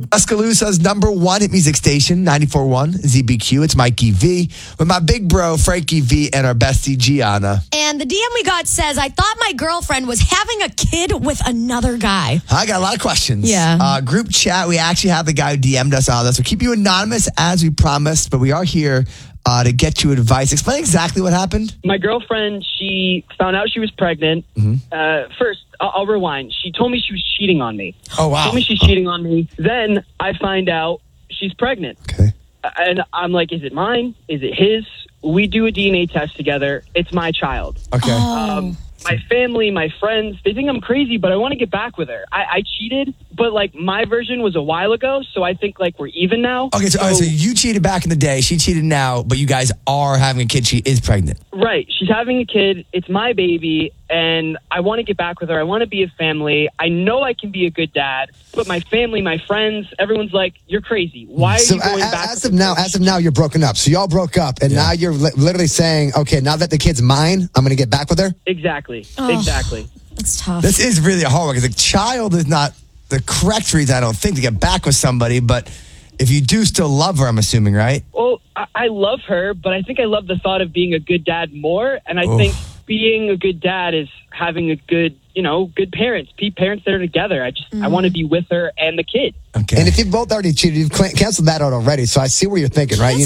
Tuscaloosa's #1 hit music station, 94.1 ZBQ. It's Mikey V with my big bro, Frankie V, and our bestie, Gianna. And the DM we got says, I thought my girlfriend was having a kid with another guy. I got a lot of questions. Yeah. Group chat, we actually have the guy who DM'd us on this. We'll keep you anonymous as we promised, but we are here to get you advice. Explain exactly what happened. My girlfriend, she found out she was pregnant. First, I'll rewind. She told me she was cheating on me. Oh, wow. She told me she's cheating on me. Then I find out she's pregnant. Okay. And I'm like, is it mine? Is it his? We do a DNA test together. It's my child. Okay. My family, my friends, they think I'm crazy, but I want to get back with her. I cheated, but like my version was a while ago, so I think like we're even now. Okay, so you cheated back in the day. She cheated now, but you guys are having a kid. She is pregnant. Right. She's having a kid. It's my baby, and I want to get back with her. I want to be a family. I know I can be a good dad, but my family, my friends, everyone's like, you're crazy. Why are you going back? As of now, you're broken up. So y'all broke up, and now you're literally saying, okay, now that the kid's mine, I'm going to get back with her? Exactly. Oh. Exactly. It's tough. This is really a hard one because a child is not the correct reason, I don't think, to get back with somebody. But if you do still love her, I'm assuming, right? Well, I love her, but I think I love the thought of being a good dad more. And I think being a good dad is having a good, good parents, parents that are together. I want to be with her and the kid. Okay. And if you've both already cheated, you've canceled that out already. So I see where you're thinking, right?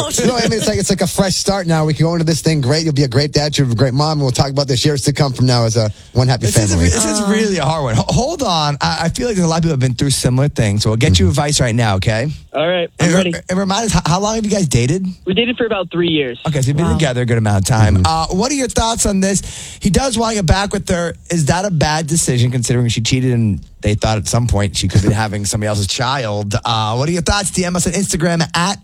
It's like a fresh start now. We can go into this thing great. You'll be a great dad. You're a great mom. And we'll talk about this years to come from now as a one happy family. This is really a hard one. Hold on. I feel like there's a lot of people have been through similar things. So we'll get you advice right now, okay? All right. I'm ready. And remind us, how long have you guys dated? We dated for about 3 years. Okay, so you've been together a good amount of time. What are your thoughts on this? He does want to get back with her. Is that a bad decision considering she cheated and they thought at some point she could be having somebody else's child? What are your thoughts? DM us on Instagram at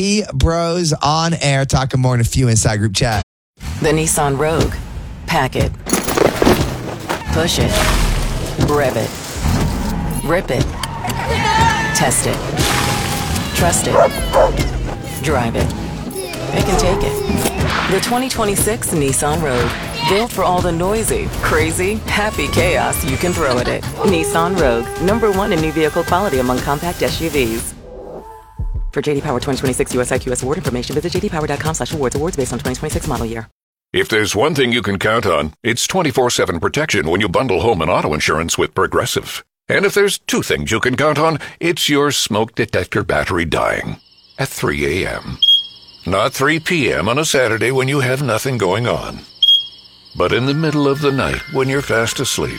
VBrosOnAir. Talking more in a few inside group chat. The Nissan Rogue. Pack it. Push it. Rev it. Rip it. Test it. Trust it. Drive it. It can take it. The 2026 Nissan Rogue. Built for all the noisy, crazy, happy chaos you can throw at it. Nissan Rogue. #1 in new vehicle quality among compact SUVs. For JD Power 2026 US IQS award information, visit jdpower.com/awards. Awards based on 2026 model year. If there's one thing you can count on, it's 24/7 protection when you bundle home and auto insurance with Progressive. And if there's two things you can count on, it's your smoke detector battery dying at 3 a.m. Not 3 p.m. on a Saturday when you have nothing going on, but in the middle of the night when you're fast asleep.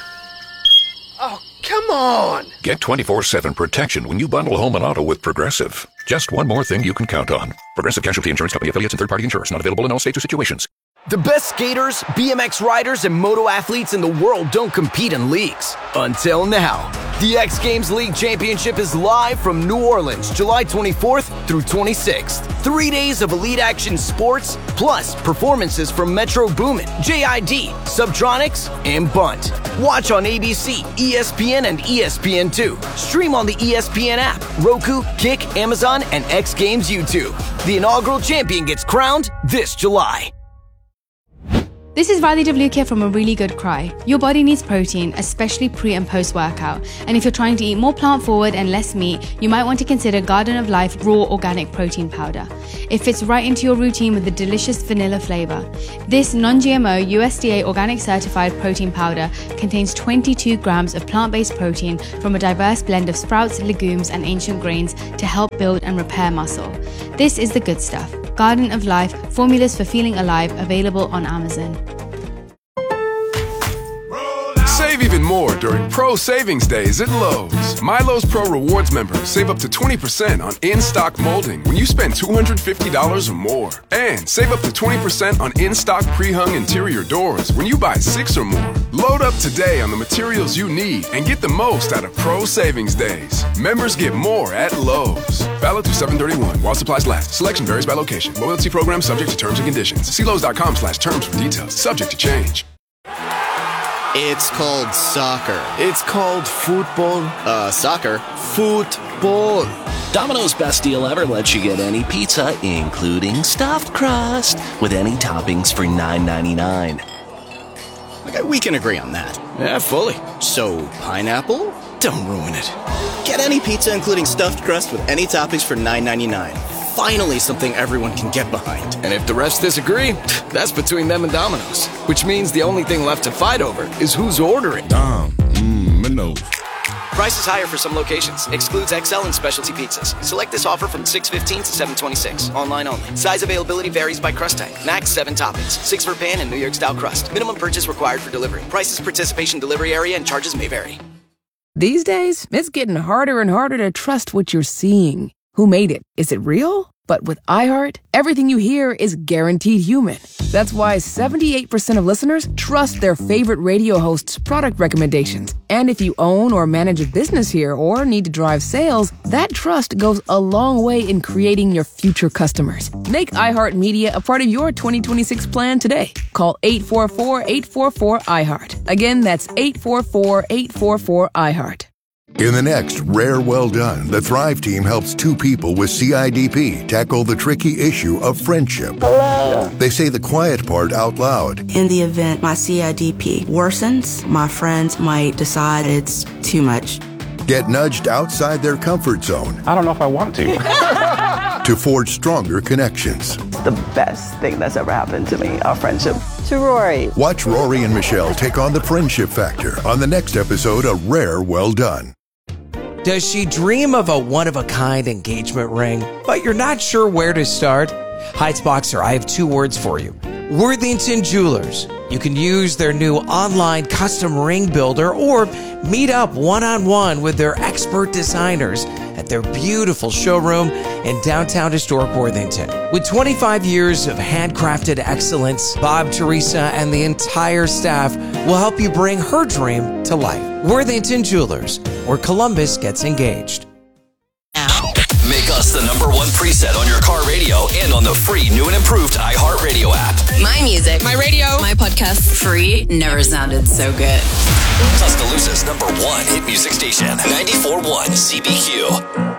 Oh, come on! Get 24/7 protection when you bundle home and auto with Progressive. Just one more thing you can count on. Progressive Casualty Insurance Company affiliates and third-party insurers. Not available in all states or situations. The best skaters, BMX riders, and moto athletes in the world don't compete in leagues. Until now. The X Games League Championship is live from New Orleans, July 24th through 26th. 3 days of elite action sports, plus performances from Metro Boomin, JID, Subtronics, and Bunt. Watch on ABC, ESPN, and ESPN2. Stream on the ESPN app, Roku, Kick, Amazon, and X Games YouTube. The inaugural champion gets crowned this July. This is Riley DeVlukia from A Really Good Cry. Your body needs protein, especially pre and post workout. And if you're trying to eat more plant forward and less meat, you might want to consider Garden of Life Raw Organic Protein Powder. It fits right into your routine with a delicious vanilla flavor. This non-GMO USDA organic certified protein powder contains 22 grams of plant-based protein from a diverse blend of sprouts, legumes, and ancient grains to help build and repair muscle. This is the good stuff. Garden of Life, formulas for feeling alive, available on Amazon. Save even more during Pro Savings Days at Lowe's. My Lowe's Pro Rewards members save up to 20% on in-stock molding when you spend $250 or more. And save up to 20% on in-stock pre-hung interior doors when you buy 6 or more. Load up today on the materials you need and get the most out of Pro Savings Days. Members get more at Lowe's. Valid through 7/31 while supplies last. Selection varies by location. Loyalty program subject to terms and conditions. See Lowe's.com/terms for details. Subject to change. It's called soccer. It's called football. Soccer. Football. Domino's best deal ever lets you get any pizza, including stuffed crust, with any toppings for $9.99. Okay, we can agree on that. Yeah, fully. So, pineapple? Don't ruin it. Get any pizza, including stuffed crust with any toppings for $9.99. Finally, something everyone can get behind. And if the refs disagree, that's between them and Domino's. Which means the only thing left to fight over is who's ordering. Domino's. Prices higher for some locations. Excludes XL and specialty pizzas. Select this offer from 6/15 to 7/26. Online only. Size availability varies by crust type. Max 7 toppings. 6 for pan and New York style crust. Minimum purchase required for delivery. Prices, participation, delivery area, and charges may vary. These days, it's getting harder and harder to trust what you're seeing. Who made it? Is it real? But with iHeart, everything you hear is guaranteed human. That's why 78% of listeners trust their favorite radio hosts' product recommendations. And if you own or manage a business here or need to drive sales, that trust goes a long way in creating your future customers. Make iHeartMedia a part of your 2026 plan today. Call 844-844-iHeart. Again, that's 844-844-iHeart. In the next Rare Well Done, the Thrive team helps 2 people with CIDP tackle the tricky issue of friendship. Hello. They say the quiet part out loud. In the event my CIDP worsens, my friends might decide it's too much. Get nudged outside their comfort zone. I don't know if I want to. To forge stronger connections. The best thing that's ever happened to me, our friendship. To Rory. Watch Rory and Michelle take on the friendship factor on the next episode of Rare Well Done. Does she dream of a one-of-a-kind engagement ring, but you're not sure where to start? Heights Boxer, I have 2 words for you. Worthington Jewelers. You can use their new online custom ring builder or meet up one-on-one with their expert designers at their beautiful showroom in downtown historic Worthington. With 25 years of handcrafted excellence, Bob, Teresa, and the entire staff will help you bring her dream to life. Worthington Jewelers, where Columbus gets engaged. Make us the #1 preset on your car radio and on the free new and improved iHeartRadio app. My music, my radio, my podcast. Free never sounded so good. Tuscaloosa's #1 hit music station, 94.1 CBQ.